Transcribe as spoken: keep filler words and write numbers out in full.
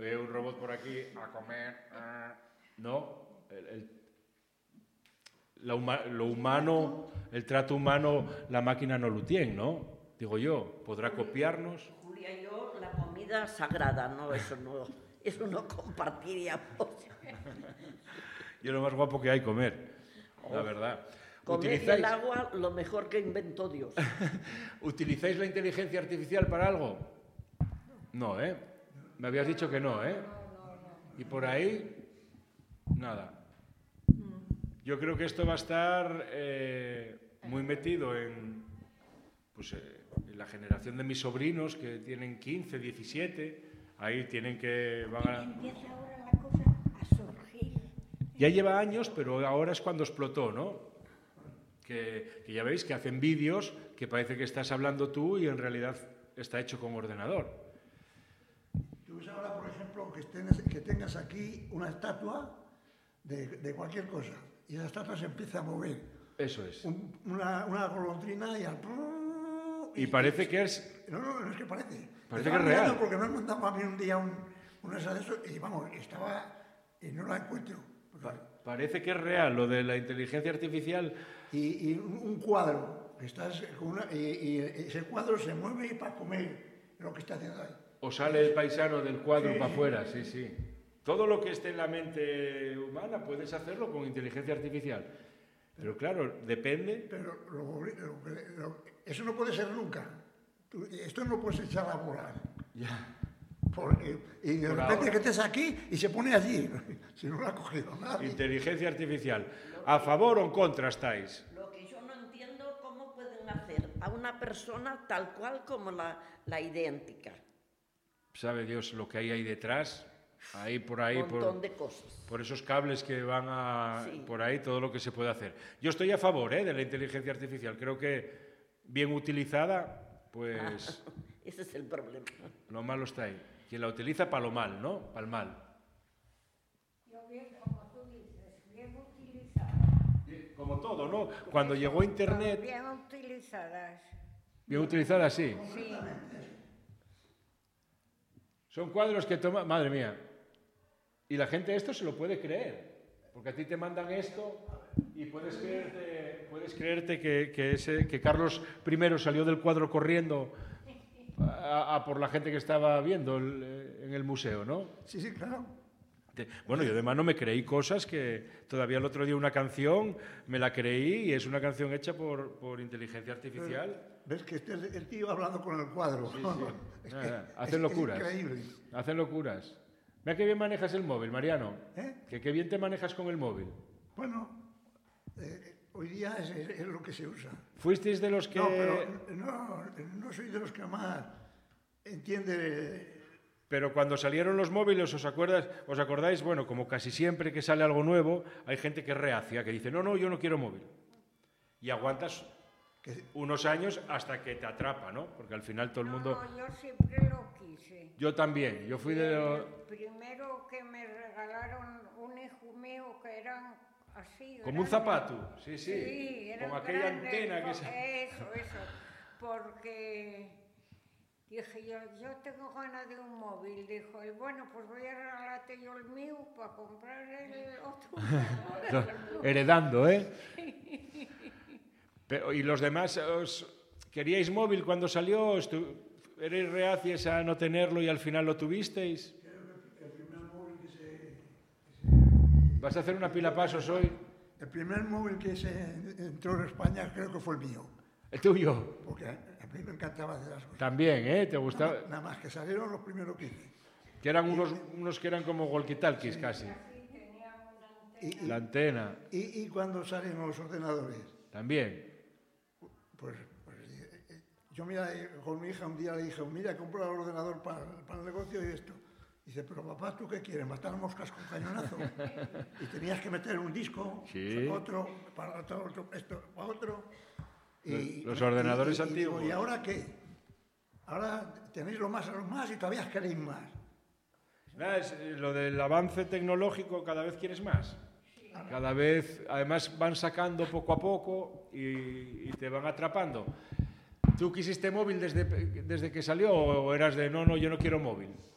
ve un robot por aquí a comer. No, el, el, la huma, lo humano, el trato humano, la máquina no lo tiene, ¿no? Digo yo, podrá copiarnos. Julia y yo, la comida sagrada, ¿no? Eso no, eso no compartiríamos. Yo lo más guapo que hay comer, oh, la verdad. Comer y el agua, lo mejor que inventó Dios. ¿Utilizáis la inteligencia artificial para algo? No, ¿eh? Me habías dicho que no, ¿eh? Y por ahí, nada. Yo creo que esto va a estar eh, muy metido en, pues, eh, en la generación de mis sobrinos que tienen quince, diecisiete. Ahí tienen que... Van a... Empieza ahora la cosa a surgir. Ya lleva años, pero ahora es cuando explotó, ¿no? Que, que ya veis que hacen vídeos que parece que estás hablando tú y en realidad está hecho con ordenador. Tú ves ahora, por ejemplo, que, tengas, que tengas aquí una estatua de, de cualquier cosa y esa estatua se empieza a mover. Eso es. Un, una, una golondrina y al... Y, y parece que es... No, no, no es que parece. Parece que es real. Porque me han mandado a mí un día un, una de esos y vamos, estaba... y no la encuentro. Pa parece que es real lo de la inteligencia artificial. Y, y un cuadro, que estás con una, y, y ese cuadro se mueve para comer lo que está haciendo ahí. O sale el paisano del cuadro sí, para afuera, sí, sí. Todo lo que esté en la mente humana puedes hacerlo con inteligencia artificial. Pero claro, depende... Pero lo, lo, lo, eso no puede ser nunca. Tú, esto no lo puedes echar a volar. Ya. Por, y, y de Por repente ahora. que estés aquí y se pone allí. Si no lo ha cogido nadie. Inteligencia artificial. ¿A favor o en contra estáis? Lo que yo no entiendo, cómo pueden hacer a una persona tal cual como la, la idéntica. Sabe Dios lo que hay ahí detrás. Ahí por ahí, un montón por, de cosas. Por esos cables que van a... Sí. Por ahí, todo lo que se puede hacer. Yo estoy a favor ¿eh? de la inteligencia artificial. Creo que bien utilizada, pues... Ah, ese es el problema. Lo malo está ahí. Quien la utiliza para lo mal, ¿no? Para el mal. Yo bien, como tú dices, bien utilizadas. Como todo, ¿no? Cuando llegó Internet... Bien utilizadas. Bien utilizadas, sí. Sí. Son cuadros que toma... Madre mía. Y la gente esto se lo puede creer. Porque a ti te mandan esto y puedes creerte, puedes creerte que, que, ese, que Carlos primero salió del cuadro corriendo a, a por la gente que estaba viendo el, en el museo, ¿no? Sí, sí, claro. Bueno, yo además no me creí cosas que todavía el otro día una canción me la creí y es una canción hecha por, por inteligencia artificial. Pero, ¿ves que este es el tío hablando con el cuadro? Sí, sí. Es Nada, que, hacen es, locuras. Es increíble. Hacen locuras. Mira qué bien manejas el móvil, Mariano. ¿Eh? Que qué bien te manejas con el móvil. Bueno, eh, hoy día es, es, es lo que se usa. ¿Fuisteis de los que...? No, pero no, no soy de los que más entiende... Pero cuando salieron los móviles, ¿os acuerdas, os acordáis? Bueno, como casi siempre que sale algo nuevo, hay gente que es reacia, que dice, no, no, yo no quiero móvil. Y aguantas que, unos años hasta que te atrapa, ¿no? Porque al final todo el mundo... No, yo siempre lo quise. Yo también, yo fui de... El primero que me regalaron un hijo mío que eran así... Como un zapato, sí, sí. Sí, con aquella grandes, antena que se... Eso, eso. Porque... Dije, yo, yo tengo ganas de un móvil. Dijo, y bueno, pues voy a regalarte yo el mío para comprar el otro. Heredando, ¿eh? Pero, ¿y los demás os queríais móvil cuando salió? ¿Erais reacias a no tenerlo y al final lo tuvisteis? el primer móvil que se, que se... ¿Vas a hacer una pila pasos hoy? El primer móvil que se entró en España creo que fue el mío. ¿El tuyo? Porque a mí me encantaba hacer las cosas. También, ¿eh? ¿Te gustaba? Nada, nada más que salieron los primeros que hice. Que eran unos, unos que eran como walkie-talkies sí. casi. Y, y, la antena. Y, y cuando salen los ordenadores. También. Pues, pues yo mira, con mi hija un día le dije, mira, compro el ordenador para, para el negocio y esto. Dice, pero papá, ¿tú qué quieres? ¿Matar moscas con cañonazo? Y tenías que meter un disco, sí. otro, para otro, otro, esto, para otro. Y, los ordenadores y, y, antiguos. Y, ¿y ahora qué? Ahora tenéis lo más a lo más y todavía queréis más. Nada, es, lo del avance tecnológico, cada vez quieres más. Cada vez, además van sacando poco a poco y, y te van atrapando. ¿Tú quisiste móvil desde, desde que salió o eras de no, no, yo no quiero móvil?